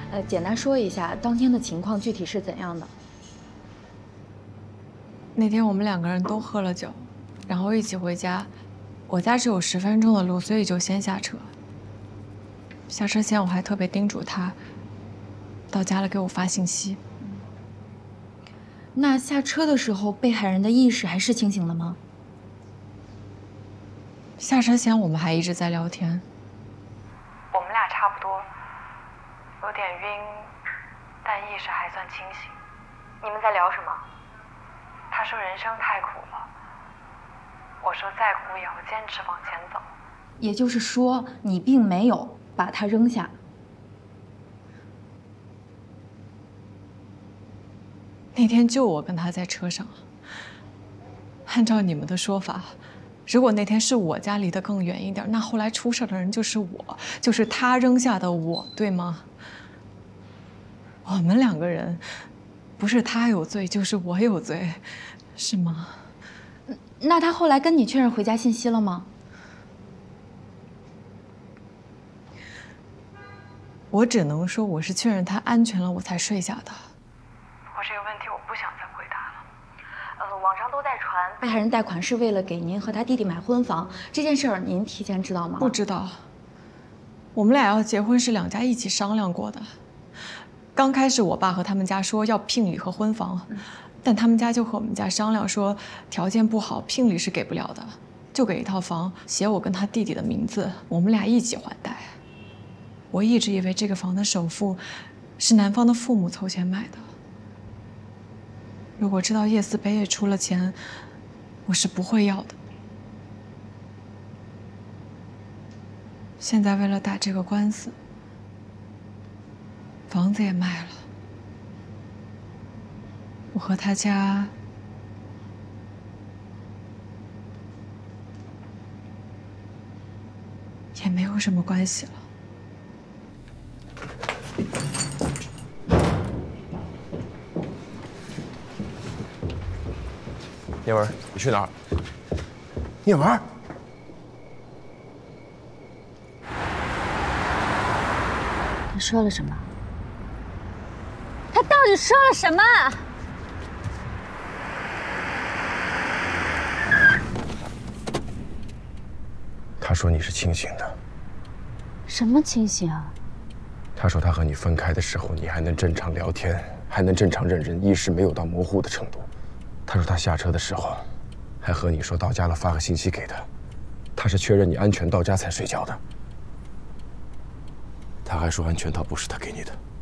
简单说一下当天的情况具体是怎样的？ 那天我们2个人都喝了酒，然后一起回家。我家只有10分钟的路，所以就先下车。下车前我还特别叮嘱他，到家了给我发信息。 那下车的时候，被害人的意识还是清醒的吗？ 下车前我们还一直在聊天。 我们俩差不多，有点晕，但意识还算清醒。你们在聊什么？他说人生太苦了。我说再苦也要坚持往前走。 也就是说，你并没有把他扔下。 那天就我跟他在车上。按照你们的说法，如果那天是我家离得更远一点，那后来出事的人就是我，就是他扔下的我，对吗？我们2个人，不是他有罪，就是我有罪，是吗？ 那他后来跟你确认回家信息了吗？ 我只能说我是确认他安全了，我才睡下的。 我这个问题我不想再回答了。网上都在传被害人贷款是为了给您和他弟弟买婚房，这件事儿您提前知道吗？ 不知道。我们俩要结婚是2家一起商量过的。刚开始我爸和他们家说要聘礼和婚房。但他们家就和我们家商量说，条件不好，聘礼是给不了的，就给一套房，写我跟他弟弟的名字，我们俩一起还贷。我一直以为这个房的首付是男方的父母凑钱买的。如果知道叶思北也出了钱，我是不会要的。现在为了打这个官司，房子也卖了。我和他家也没有什么关系了。 聂文，你去哪儿？聂文， 他说了什么？他到底说了什么？ 他说你是清醒的。 什么清醒啊？ 他说他和你分开的时候，你还能正常聊天，还能正常认人，意识没有到模糊的程度。他说他下车的时候，还和你说到家了发个信息给他，他是确认你安全到家才睡觉的。他还说安全套不是他给你的。